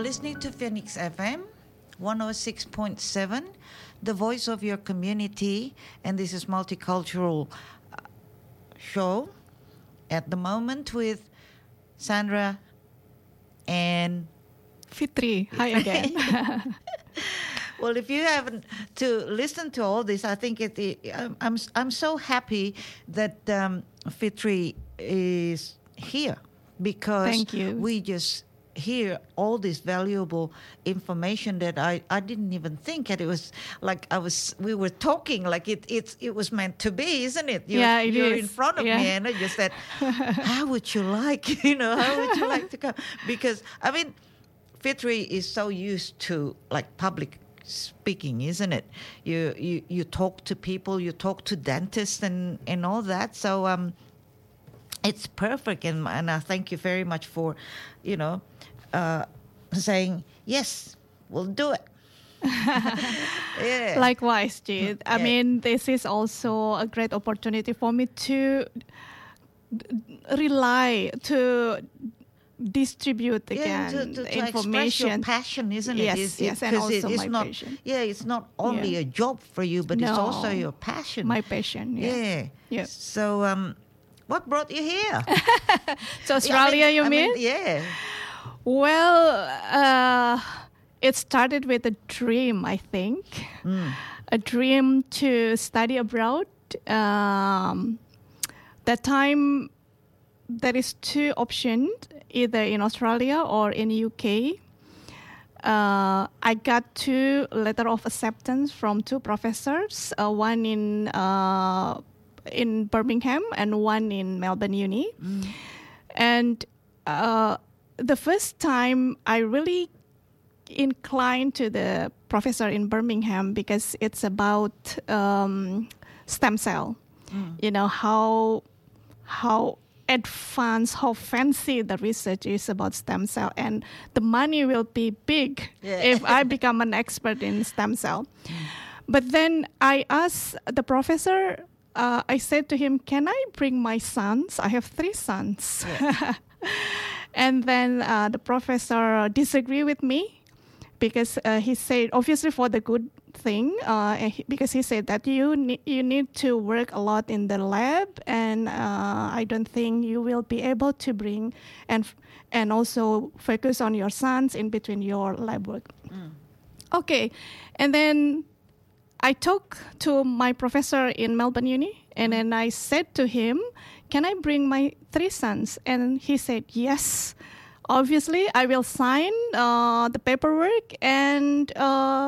listening to Phoenix FM 106.7, the voice of your community, and this is Multicultural Show at the moment with Sandra and Fitri. Hi again. Well, if you haven't to listen to all this, I think I'm so happy that Fitri is here because Thank you. We just hear all this valuable information that I didn't even think, and it was like we were talking like it was meant to be, isn't it? You're in front of me, and I just said, how would you like, how would you like to come? Because I mean, Fitri is so used to like public speaking, isn't it? You talk to people, you talk to dentists and all that. So it's perfect, and I thank you very much for, saying yes, we'll do it. Yeah. Likewise, Jit. I mean, this is also a great opportunity for me to distribute again to information. Express your passion, isn't it? Yes, and also my passion. Yeah, it's not only a job for you, but it's also your passion. My passion. Yeah. So, what brought you here? To Australia, you mean? Yeah. Well, it started with a dream, I think. A dream to study abroad. That time, there is two options, either in Australia or in UK. I got two letter of acceptance from two professors, one in Birmingham and one in Melbourne Uni. And the first time I really inclined to the professor in Birmingham because it's about stem cell. How advanced, how fancy the research is about stem cell, and the money will be big if I become an expert in stem cell. But then I asked the professor, I said to him, can I bring my sons? I have 3 sons. And then the professor disagreed with me because he said, obviously for the good thing, because he said that you need to work a lot in the lab, and I don't think you will be able to bring and also focus on your sons in between your lab work. Okay, and then I talked to my professor in Melbourne Uni, and then I said to him, can I bring my 3 sons? And he said, yes. Obviously, I will sign the paperwork and